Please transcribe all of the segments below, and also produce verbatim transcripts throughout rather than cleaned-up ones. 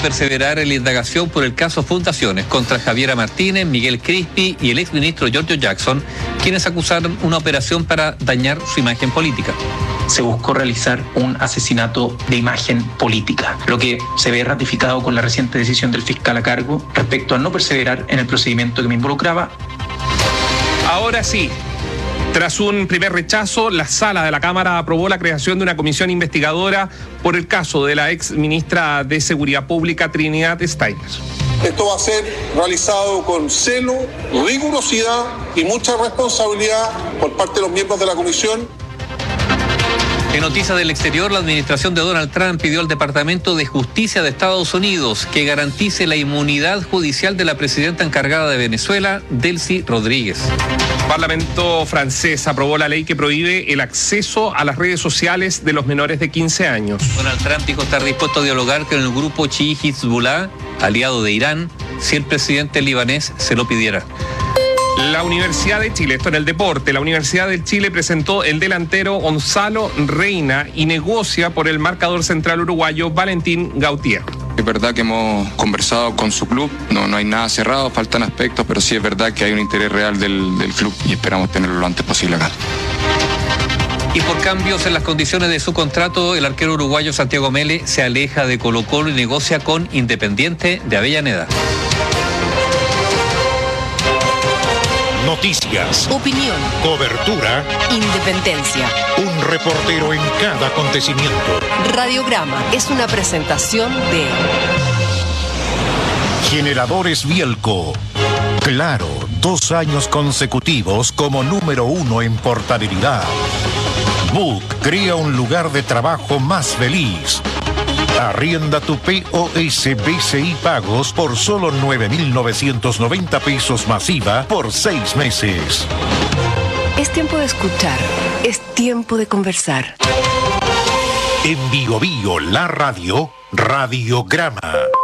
perseverar en la indagación por el caso Fundaciones contra Javiera Martínez, Miguel Crispi y el exministro Giorgio Jackson, quienes acusaron una operación para dañar su imagen política. Se buscó realizar un asesinato de imagen política, lo que se ve ratificado con la reciente decisión del fiscal a cargo respecto a no perseverar en el procedimiento que me involucraba. Ahora sí. Tras un primer rechazo, la sala de la Cámara aprobó la creación de una comisión investigadora por el caso de la ex ministra de Seguridad Pública, Trinidad Steiner. Esto va a ser realizado con celo, rigurosidad y mucha responsabilidad por parte de los miembros de la comisión. En noticias del exterior, la administración de Donald Trump pidió al Departamento de Justicia de Estados Unidos que garantice la inmunidad judicial de la presidenta encargada de Venezuela, Delcy Rodríguez. El Parlamento francés aprobó la ley que prohíbe el acceso a las redes sociales de los menores de quince años. Donald Trump dijo estar dispuesto a dialogar con el grupo chií Hezbollah, aliado de Irán, si el presidente libanés se lo pidiera. La Universidad de Chile, esto en el deporte, la Universidad de Chile presentó el delantero Gonzalo Reina y negocia por el marcador central uruguayo Valentín Gautier. Es verdad que hemos conversado con su club, no, no hay nada cerrado, faltan aspectos, pero sí es verdad que hay un interés real del, del club y esperamos tenerlo lo antes posible acá. Y por cambios en las condiciones de su contrato, el arquero uruguayo Santiago Mele se aleja de Colo-Colo y negocia con Independiente de Avellaneda. Noticias, opinión, cobertura, independencia. Un reportero en cada acontecimiento. Radiograma es una presentación de Generadores Bielco. Claro, dos años consecutivos como número uno en portabilidad. Book crea un lugar de trabajo más feliz. Arrienda tu P O S B C I Pagos por solo nueve mil novecientos noventa pesos masiva por seis meses. Es tiempo de escuchar, es tiempo de conversar. En Bio Bio, la radio, Radiograma.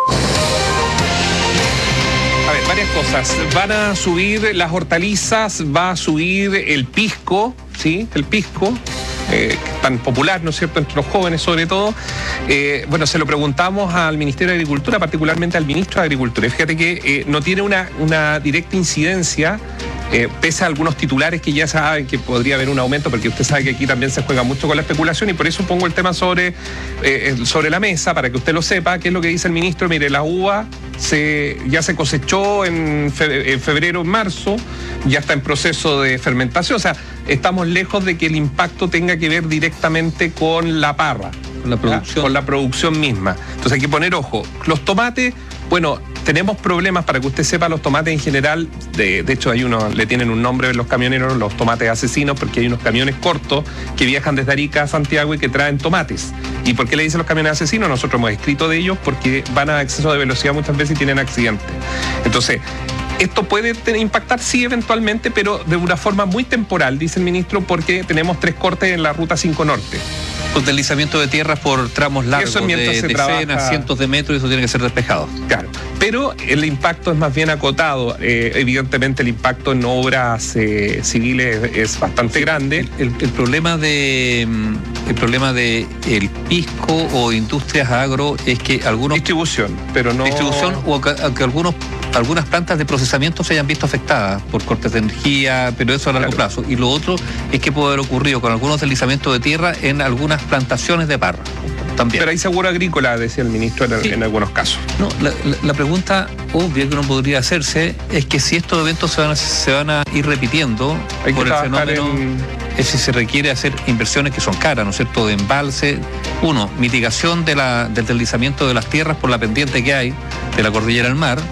A ver, varias cosas. Van a subir las hortalizas, va a subir el pisco, ¿sí? El pisco. Eh, tan popular, ¿no es cierto?, entre los jóvenes sobre todo. Eh, bueno, se lo preguntamos al Ministerio de Agricultura, particularmente al Ministro de Agricultura. Y fíjate que eh, no tiene una, una directa incidencia, eh, pese a algunos titulares que ya saben que podría haber un aumento, porque usted sabe que aquí también se juega mucho con la especulación y por eso pongo el tema sobre, eh, sobre la mesa, para que usted lo sepa, qué es lo que dice el ministro. Mire, la uva se, ya se cosechó en febrero, en febrero, en marzo, ya está en proceso de fermentación, o sea, estamos lejos de que el impacto tenga que ver directamente con la parra, con la producción, con la producción misma. Entonces hay que poner ojo. Los tomates, bueno, tenemos problemas, para que usted sepa, los tomates en general, de, de hecho hay unos, le tienen un nombre en los camioneros, los tomates asesinos, porque hay unos camiones cortos que viajan desde Arica a Santiago y que traen tomates. ¿Y por qué le dicen los camiones asesinos? Nosotros hemos escrito de ellos porque van a exceso de velocidad muchas veces y tienen accidentes. Entonces, esto puede impactar, sí, eventualmente, pero de una forma muy temporal, dice el ministro, porque tenemos tres cortes en la Ruta cinco Norte. Con deslizamiento de tierras por tramos largos, eso de decenas, cientos de metros, y eso tiene que ser despejado. Claro, pero el impacto es más bien acotado. Eh, evidentemente el impacto en obras eh, civiles es, es bastante grande. El, el problema de el problema de el pisco o industrias agro es que algunos... Distribución, pero no... Distribución o que, que algunos algunas plantas de procesamiento se hayan visto afectadas por cortes de energía, pero eso a largo claro. plazo. Y lo otro es que puede haber ocurrido con algunos deslizamientos de tierra en algunas plantaciones de parra también. Pero hay seguro agrícola, decía el ministro, en, sí. en algunos casos. No, la, la, la pregunta obvia que uno podría hacerse es que si estos eventos se van a, se van a ir repitiendo hay por que el fenómeno, en... es si se requiere hacer inversiones que son caras, ¿no es cierto?, de embalse. Uno, mitigación de la, del deslizamiento de las tierras por la pendiente que hay de la cordillera del mar.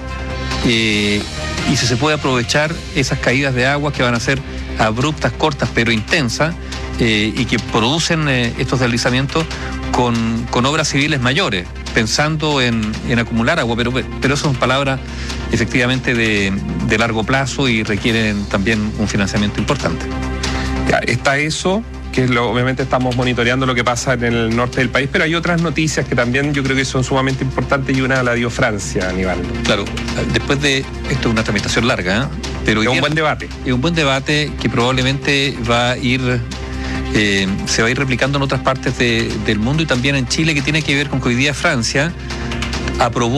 Eh, y si se puede aprovechar esas caídas de agua que van a ser abruptas, cortas, pero intensas, eh, y que producen eh, estos deslizamientos con, con obras civiles mayores, pensando en, en acumular agua, pero, pero eso son palabras efectivamente de, de largo plazo y requieren también un financiamiento importante. Ya, está eso, que es lo, obviamente estamos monitoreando lo que pasa en el norte del país, pero hay otras noticias que también yo creo que son sumamente importantes y una la dio Francia, Aníbal. Claro, después de esto es una tramitación larga, ¿eh? Pero es un buen debate. Es un buen debate que probablemente va a ir, eh, se va a ir replicando en otras partes de, del mundo y también en Chile, que tiene que ver con que hoy día Francia aprobó